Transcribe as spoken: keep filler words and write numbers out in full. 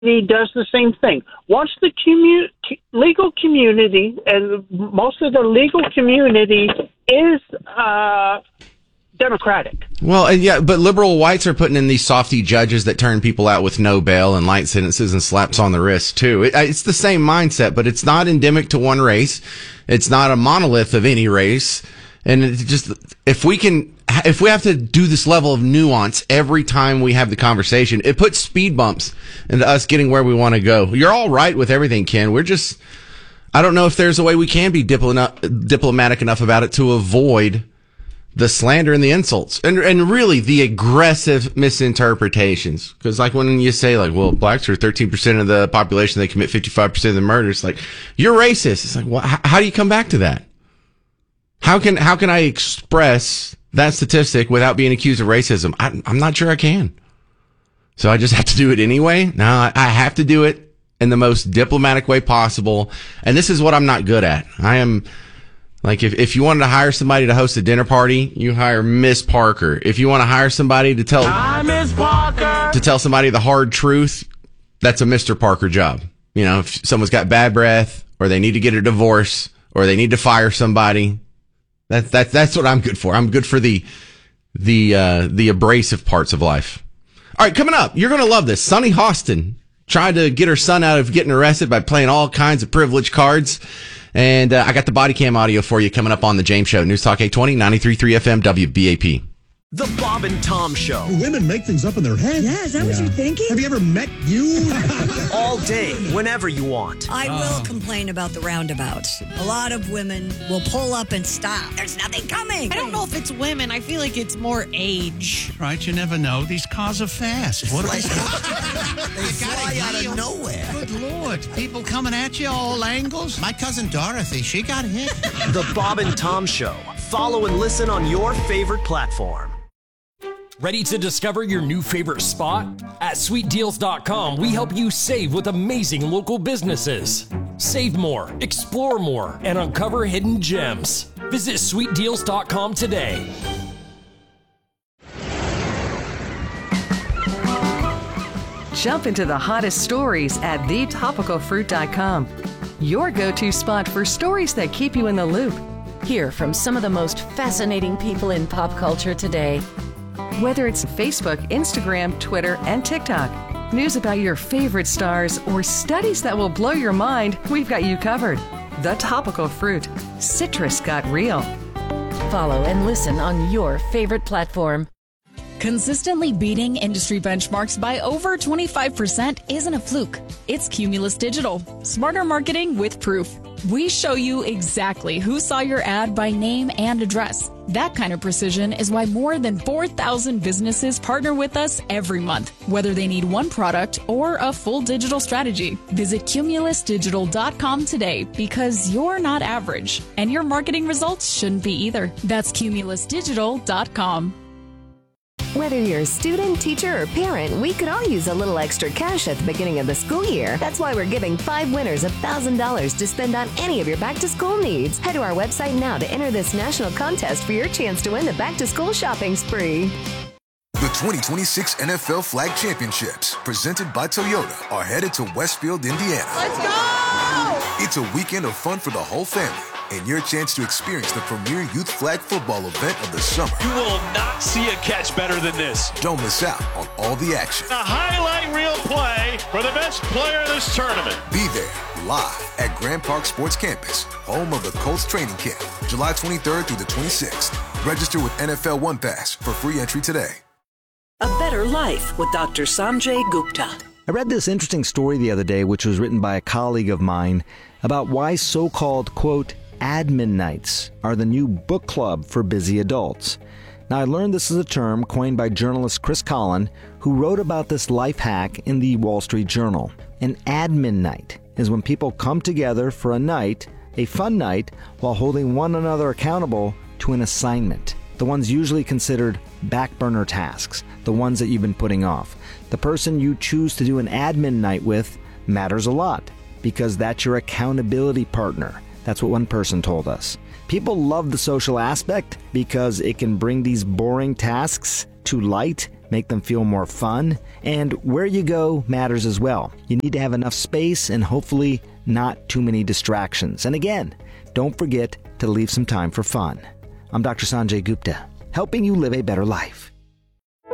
He does the same thing. Once the commu- legal community, and most of the legal community is uh, Democratic. Well, and yeah, but liberal whites are putting in these softy judges that turn people out with no bail and light sentences and slaps on the wrist, too. It, it's the same mindset, but it's not endemic to one race. It's not a monolith of any race. And it's just, if we can, if we have to do this level of nuance every time we have the conversation, it puts speed bumps into us getting where we want to go. You're all right with everything, Ken. We're just, I don't know if there's a way we can be dipl- diplomatic enough about it to avoid the slander and the insults and, and really the aggressive misinterpretations. Because like when you say like, well, blacks are thirteen percent of the population, they commit fifty-five percent of the murders. Like, you're racist. It's like, well, how, how do you come back to that? How can how can I express that statistic without being accused of racism? I, I'm not sure I can. So I just have to do it anyway. No, I, I have to do it in the most diplomatic way possible. And this is what I'm not good at. I am like, if, if you wanted to hire somebody to host a dinner party, you hire Miss Parker. If you want to hire somebody to tell Hi, Miss Parker. to tell somebody the hard truth, that's a Mister Parker job. You know, if someone's got bad breath or they need to get a divorce or they need to fire somebody. That's that's that's what I'm good for. I'm good for the the uh, the abrasive parts of life. All right, coming up, you're going to love this. Sunny Hostin tried to get her son out of getting arrested by playing all kinds of privilege cards. And uh, I got the body cam audio for you coming up on the James Show. News Talk eight twenty, ninety-three point three F M, W B A P. The Bob and Tom Show. Women make things up in their head. Yeah, is that yeah. what you're thinking? Have you ever met you? All day, whenever you want. I will oh. complain about the roundabouts. A lot of women will pull up and stop. There's nothing coming. I don't know if it's women. I feel like it's more age. Right, you never know. These cars are fast. What are they? They fly out of nowhere. Good Lord. People coming at you all angles. My cousin Dorothy, she got hit. The Bob and Tom Show. Follow and listen on your favorite platform. Ready to discover your new favorite spot? At sweet deals dot com, we help you save with amazing local businesses. Save more, explore more, and uncover hidden gems. Visit sweet deals dot com today. Jump into the hottest stories at the topical fruit dot com. Your go-to spot for stories that keep you in the loop. Hear from some of the most fascinating people in pop culture today. Whether it's Facebook, Instagram, Twitter, and TikTok, news about your favorite stars, or studies that will blow your mind, we've got you covered. The Topical Fruit. Citrus got real. Follow and listen on your favorite platform. Consistently beating industry benchmarks by over twenty-five percent isn't a fluke. It's Cumulus Digital. Smarter marketing with proof. We show you exactly who saw your ad by name and address. That kind of precision is why more than four thousand businesses partner with us every month, whether they need one product or a full digital strategy. Visit cumulus digital dot com today because you're not average, and your marketing results shouldn't be either. That's cumulus digital dot com. Whether you're a student, teacher, or parent, we could all use a little extra cash at the beginning of the school year. That's why we're giving five winners one thousand dollars to spend on any of your back-to-school needs. Head to our website now to enter this national contest for your chance to win the back-to-school shopping spree. The twenty twenty-six N F L Flag Championships, presented by Toyota, are headed to Westfield, Indiana. Let's go! It's a weekend of fun for the whole family, and your chance to experience the premier youth flag football event of the summer. You will not see a catch better than this. Don't miss out on all the action. A highlight reel play for the best player of this tournament. Be there, live at Grand Park Sports Campus, home of the Colts training camp, July twenty-third through the twenty-sixth. Register with N F L One Pass for free entry today. A Better Life with Doctor Sanjay Gupta. I read this interesting story the other day, which was written by a colleague of mine, about why so-called, quote, admin nights are the new book club for busy adults. Now, I learned this is a term coined by journalist Chris Collin, who wrote about this life hack in the Wall Street Journal. An admin night is when people come together for a night, a fun night, while holding one another accountable to an assignment. The ones usually considered back burner tasks, the ones that you've been putting off. The person you choose to do an admin night with matters a lot, because that's your accountability partner. That's what one person told us. People love the social aspect because it can bring these boring tasks to light make them feel more fun, and where you go matters as well. You need to have enough space and hopefully not too many distractions. And again, don't forget to leave some time for fun. I'm Doctor Sanjay Gupta, helping you live a better life.